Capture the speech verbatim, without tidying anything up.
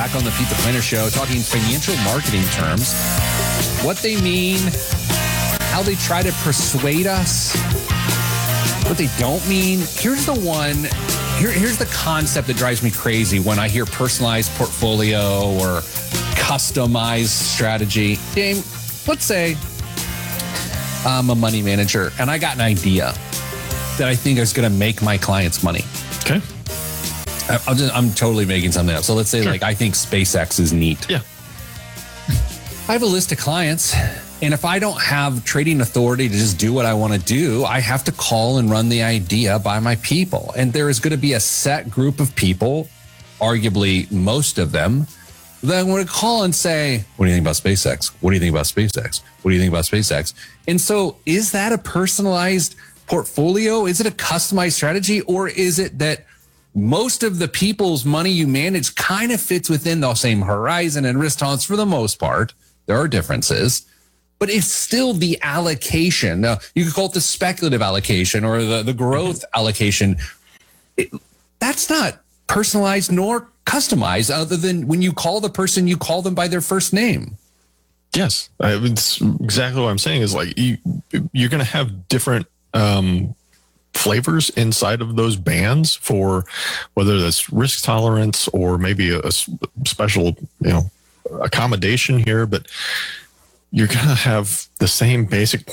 back on the Pete the Planner Show, talking financial marketing terms, what they mean, how they try to persuade us, what they don't mean. Here's the one, here, here's the concept that drives me crazy when I hear personalized portfolio or customized strategy. Dame, let's say I'm a money manager and I got an idea that I think is going to make my clients money. Okay. I'm, just, I'm totally making something up. So let's say sure. like I think SpaceX is neat. Yeah. I have a list of clients, and if I don't have trading authority to just do what I want to do, I have to call and run the idea by my people. And there is going to be a set group of people, arguably most of them, that I'm going to call and say, what do you think about SpaceX? What do you think about SpaceX? What do you think about SpaceX? And so is that a personalized portfolio? Is it a customized strategy? Or is it that most of the people's money you manage kind of fits within the same horizon and risk tolerance for the most part? There are differences, but it's still the allocation. Now, you could call it the speculative allocation or the, the growth mm-hmm. allocation. It, that's not personalized nor customized, other than when you call the person, you call them by their first name. Yes, it's exactly what I'm saying is like you, you're going to have different um, flavors inside of those bands for whether that's risk tolerance or maybe a, a special, you know, accommodation here, but you're going to have the same basic